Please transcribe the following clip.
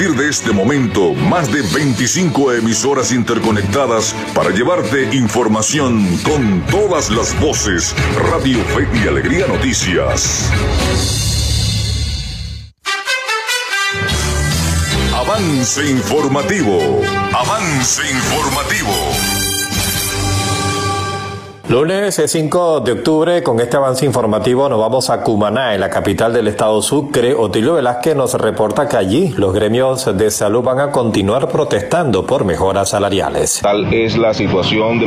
partir de este momento, más de 25 emisoras interconectadas para llevarte información con todas las voces. Radio Fe y Alegría Noticias. Avance informativo. Avance informativo. Lunes 5 de octubre, con este avance informativo nos vamos a Cumaná, en la capital del estado Sucre. Otilio Velázquez nos reporta que allí los gremios de salud van a continuar protestando por mejoras salariales. Tal es la situación de